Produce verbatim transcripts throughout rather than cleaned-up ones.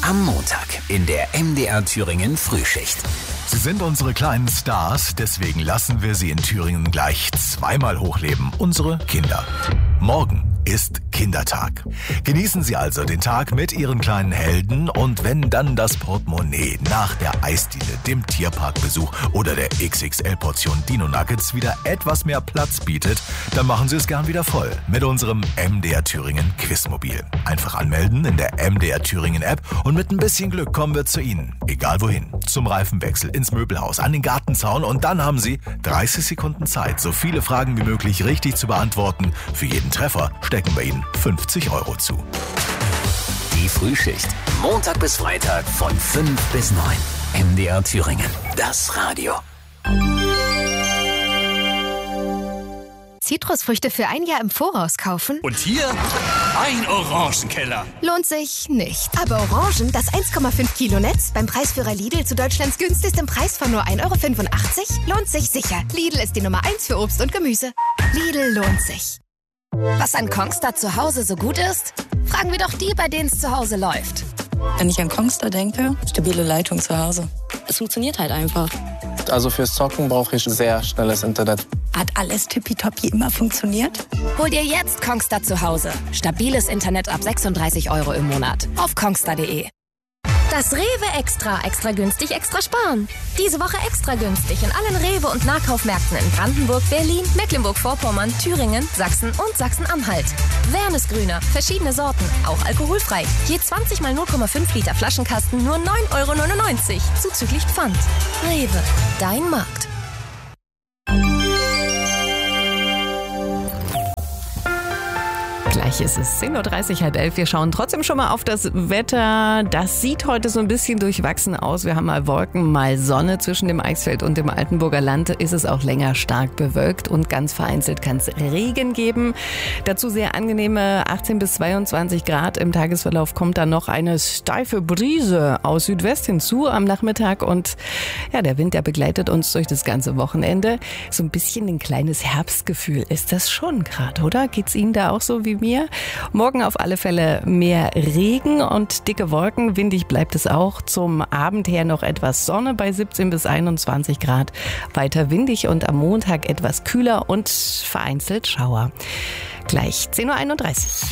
Am Montag in der M D R Thüringen Frühschicht. Sie sind unsere kleinen Stars, deswegen lassen wir sie in Thüringen gleich zweimal hochleben. Unsere Kinder. Morgen ist Kindertag. Genießen Sie also den Tag mit Ihren kleinen Helden und wenn dann das Portemonnaie nach der Eisdiele, dem Tierparkbesuch oder der X X L-Portion Dino Nuggets wieder etwas mehr Platz bietet, dann machen Sie es gern wieder voll mit unserem M D R Thüringen Quizmobil. Einfach anmelden in der M D R Thüringen App und mit ein bisschen Glück kommen wir zu Ihnen. Egal wohin. Zum Reifenwechsel, ins Möbelhaus, an den Gartenzaun und dann haben Sie dreißig Sekunden Zeit, so viele Fragen wie möglich richtig zu beantworten. Für jeden Treffer stecken wir Ihnen fünfzig Euro zu. Die Frühschicht. Montag bis Freitag von fünf bis neun. M D R Thüringen. Das Radio. Zitrusfrüchte für ein Jahr im Voraus kaufen? Und hier ein Orangenkeller. Lohnt sich nicht. Aber Orangen, das eins Komma fünf Kilo Netz, beim Preisführer Lidl zu Deutschlands günstigstem Preis von nur ein Euro fünfundachtzig, lohnt sich sicher. Lidl ist die Nummer eins für Obst und Gemüse. Lidl lohnt sich. Was an Kongstar zu Hause so gut ist? Fragen wir doch die, bei denen es zu Hause läuft. Wenn ich an Kongstar denke, stabile Leitung zu Hause. Es funktioniert halt einfach. Also fürs Zocken brauche ich sehr schnelles Internet. Hat alles tippitoppi immer funktioniert? Hol dir jetzt Kongstar zu Hause. Stabiles Internet ab sechsunddreißig Euro im Monat. Auf kongstar punkt de. Das Rewe Extra. Extra günstig, extra sparen. Diese Woche extra günstig in allen Rewe- und Nahkaufmärkten in Brandenburg, Berlin, Mecklenburg-Vorpommern, Thüringen, Sachsen und Sachsen-Anhalt. Wernesgrüner, verschiedene Sorten, auch alkoholfrei. Je zwanzig mal null Komma fünf Liter Flaschenkasten nur neun Euro neunundneunzig, zuzüglich Pfand. Rewe, dein Markt. Gleich ist es zehn Uhr dreißig, halb elf. Wir schauen trotzdem schon mal auf das Wetter. Das sieht heute so ein bisschen durchwachsen aus. Wir haben mal Wolken, mal Sonne. Zwischen dem Eichsfeld und dem Altenburger Land ist es auch länger stark bewölkt und ganz vereinzelt kann es Regen geben. Dazu sehr angenehme achtzehn bis zweiundzwanzig Grad. Im Tagesverlauf kommt dann noch eine steife Brise aus Südwest hinzu am Nachmittag und ja, der Wind, der begleitet uns durch das ganze Wochenende. So ein bisschen ein kleines Herbstgefühl ist das schon gerade, oder? Geht's Ihnen da auch so wie mir? Morgen auf alle Fälle mehr Regen und dicke Wolken. Windig bleibt es auch. Zum Abend her noch etwas Sonne bei siebzehn bis einundzwanzig Grad. Weiter windig und am Montag etwas kühler und vereinzelt Schauer. Gleich zehn Uhr einunddreißig.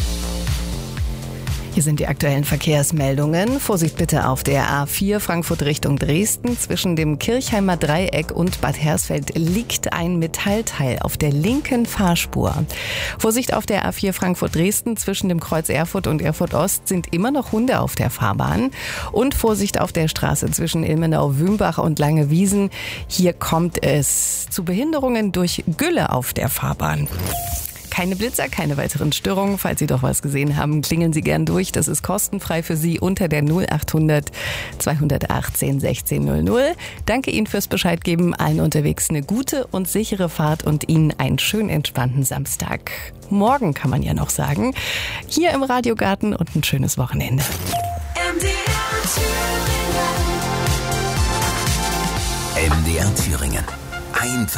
Hier sind die aktuellen Verkehrsmeldungen. Vorsicht bitte auf der A vier Frankfurt Richtung Dresden. Zwischen dem Kirchheimer Dreieck und Bad Hersfeld liegt ein Metallteil auf der linken Fahrspur. Vorsicht auf der A vier Frankfurt Dresden. Zwischen dem Kreuz Erfurt und Erfurt Ost sind immer noch Hunde auf der Fahrbahn. Und Vorsicht auf der Straße zwischen Ilmenau-Wümbach und Langewiesen. Hier kommt es zu Behinderungen durch Gülle auf der Fahrbahn. Keine Blitzer, keine weiteren Störungen. Falls Sie doch was gesehen haben, klingeln Sie gern durch. Das ist kostenfrei für Sie unter der null achthundert zweihundertachtzehn sechzehn null null. Danke Ihnen fürs Bescheid geben. Allen unterwegs eine gute und sichere Fahrt und Ihnen einen schön entspannten Samstag. Morgen kann man ja noch sagen. Hier im Radiogarten und ein schönes Wochenende. M D R Thüringen. M D R Thüringen. Einfach